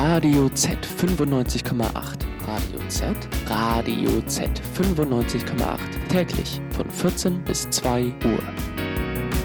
Radio Z 95,8. Radio Z 95,8. Täglich von 14 bis 2 Uhr.